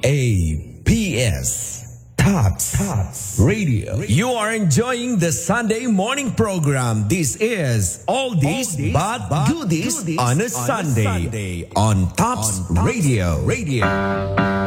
TOPS. Tots Radio. You are enjoying the Sunday morning program. This is Oldies but Goodies on a Sunday on Tops Radio.